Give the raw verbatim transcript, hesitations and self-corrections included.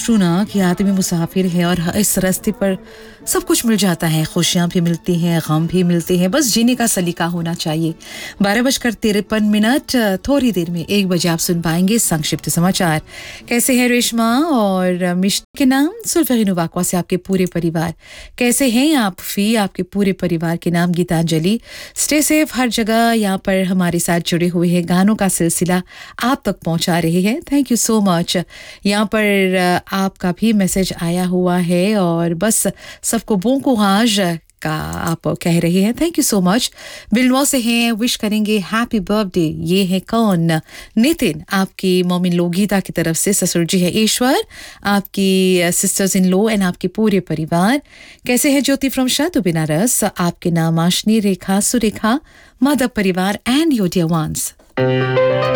True ना कि आदमी मुसाफिर है और इस रास्ते पर सब कुछ मिल जाता है, खुशियाँ भी मिलती हैं, गम भी मिलते हैं, बस जीने का सलीका होना चाहिए। बारह बजकर तिरपन मिनट, थोड़ी देर में एक बजे आप सुन पाएंगे संक्षिप्त समाचार। कैसे है रेशमा और मिश्ती के नाम सुल्फिन वाकवा से आपके पूरे परिवार, कैसे हैं आप फी, आपके पूरे परिवार के नाम गीतांजलि। स्टे सेफ हर जगह, यहाँ पर हमारे साथ जुड़े हुए हैं, गानों का सिलसिला आप तक पहुंचा रहे हैं। Thank you so much. यहाँ पर आपका भी मैसेज आया हुआ है और बस सबको बों को आज का आप कह रहे हैं। Thank you so much. बिलवा से हैं, विश करेंगे हैप्पी बर्थडे। ये है कौन? नितिन, आपकी मॉम इन लो गीता की तरफ से, ससुर जी है ईश्वर, आपकी सिस्टर्स इन लो एंड आपके पूरे परिवार। कैसे है ज्योति फ्रॉम शातु बनारस, आपके नाम आशनी, रेखा, सुरेखा, माधव परिवार एंड योर डियर वंस।